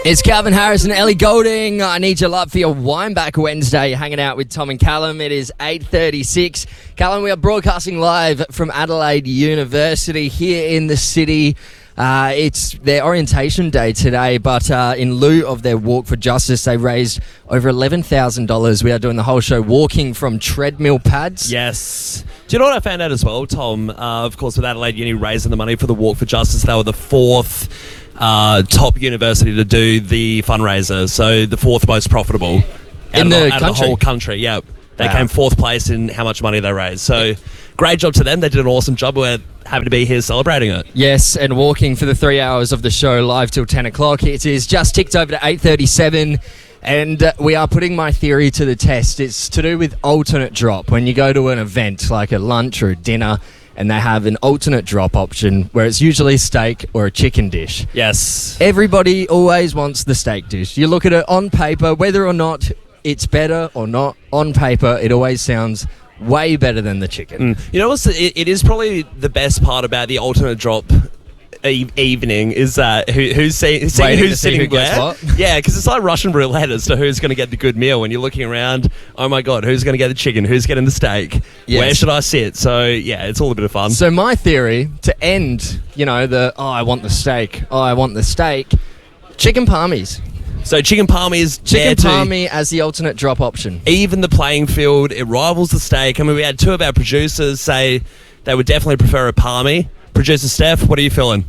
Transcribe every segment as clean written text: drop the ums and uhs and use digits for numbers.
It's Calvin Harris and Ellie Goulding. I need your love for your Wine Back Wednesday. You're hanging out with Tom and Callum. It is 8:36. Callum, we are broadcasting live from Adelaide University here in the city. It's their orientation day today, but in lieu of their Walk for Justice, they raised over $11,000. We are doing the whole show walking from treadmill pads. Yes. Do you know what I found out as well, Tom? Of course, with Adelaide Uni raising the money for the Walk for Justice, they were the fourth top university to do the fundraiser, so the fourth most profitable in the whole country. Yeah, they Wow. came fourth place in how much money they raised. So great job to them. They did an awesome job. We're happy to be here celebrating it. Yes, and walking for the 3 hours of the show live till 10 o'clock. It is just ticked over to 8:37. And we are putting my theory to the test. It's to do with alternate drop. When you go to an event like a lunch or a dinner and they have an alternate drop option where it's usually steak or a chicken dish. Yes. Everybody always wants the steak dish. You look at it on paper, whether or not it's better or not, on paper, it always sounds way better than the chicken. You know what's it is probably the best part about the alternate drop evening is that who's sitting where. What? Yeah, because it's like Russian roulette as to who's going to get the good meal. When you're looking around, oh my god, who's going to get the chicken? Who's getting the steak? Yes. Where should I sit? So yeah, it's all a bit of fun. So my theory, to end, I want the steak, chicken palmies. So chicken palmy is Chicken there palmy as the alternate drop option. to even the playing field. It rivals the steak. I mean, we had two of our producers say they would definitely prefer a palmy. Producer Steph, what are you feeling?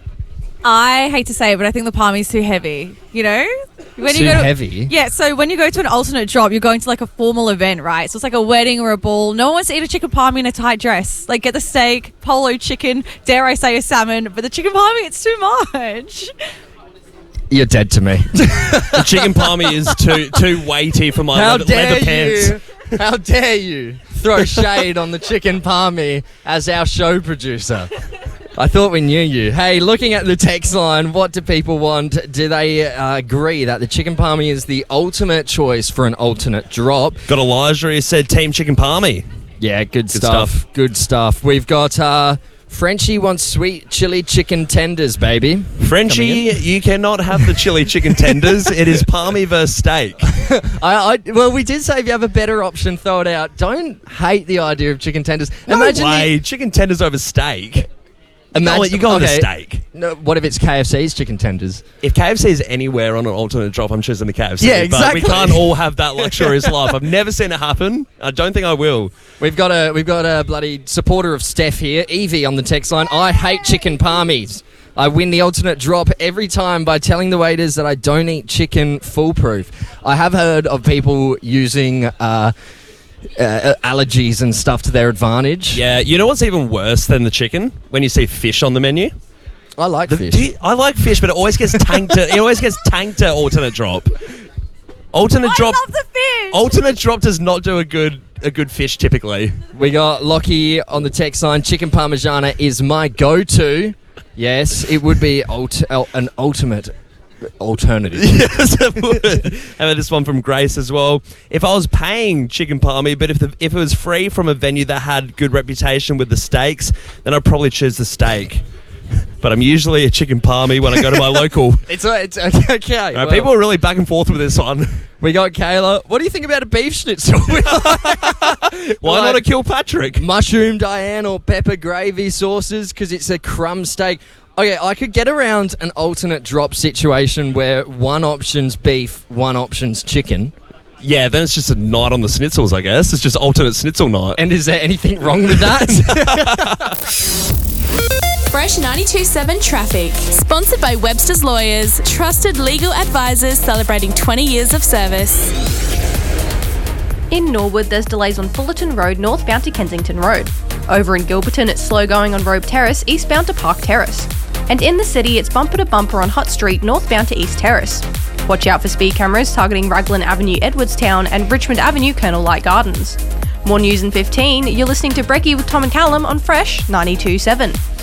I hate to say it, but I think the palmy's too heavy. You know? When Too heavy? Yeah, so when you go to an alternate drop, you're going to like a formal event, right? So it's like a wedding or a ball. No one wants to eat a chicken palmy in a tight dress. Like, get the steak, polo chicken, dare I say a salmon, but the chicken palmy, it's too much. You're dead to me. The chicken palmy is too weighty for my leather pants. How dare you throw shade on the chicken palmy as our show producer? I thought we knew you. Hey, looking at the text line, what do people want? Do they agree that the chicken palmy is the ultimate choice for an alternate drop? Got Elijah who said team chicken palmy. Yeah, good stuff. Good stuff. We've got Frenchie wants sweet chili chicken tenders, baby. Frenchie, you cannot have the chili chicken tenders. It is palmy versus steak. Well, we did say if you have a better option, throw it out. Don't hate the idea of chicken tenders. No way. Chicken tenders over steak. You go on the steak. No, what if it's KFC's chicken tenders? If KFC is anywhere on an alternate drop, I'm choosing the KFC. Yeah, exactly. But we can't all have that luxurious life. I've never seen it happen. I don't think I will. We've got a bloody supporter of Steph here, Evie, on the text line. I hate chicken palmies. I win the alternate drop every time by telling the waiters that I don't eat chicken foolproof. I have heard of people using allergies and stuff to their advantage. Yeah, you know what's even worse than the chicken? When you see fish on the menu. I like fish. I like fish, but it always gets tanked. It always gets tanked to alternate drop. I love the fish. Alternate drop does not do a good fish typically. We got Lockie on the text line. Chicken parmigiana is my go-to. Yes, it would be an ultimate alternative. Yes, it would. And this one from Grace as well. If I was paying chicken palmy, but if it was free from a venue that had good reputation with the steaks, then I'd probably choose the steak. But I'm usually a chicken palmy when I go to my local. It's okay. Well, people are really back and forth with this one. We got Kayla. What do you think about a beef schnitzel? Why not a Kilpatrick? Mushroom Diane or pepper gravy sauces because it's a crumb steak. Okay, I could get around an alternate drop situation where one option's beef, one option's chicken. Yeah, then it's just a night on the schnitzels, I guess. It's just alternate schnitzel night. And is there anything wrong with that? Fresh 92.7 Traffic. Sponsored by Webster's Lawyers, trusted legal advisors celebrating 20 years of service. In Norwood, there's delays on Fullerton Road northbound to Kensington Road. Over in Gilberton, it's slow going on Robe Terrace eastbound to Park Terrace. And in the city, it's bumper to bumper on Hutt Street northbound to East Terrace. Watch out for speed cameras targeting Raglan Avenue, Edwardstown and Richmond Avenue, Colonel Light Gardens. More news in 15, you're listening to Brekkie with Tom and Callum on Fresh 92.7.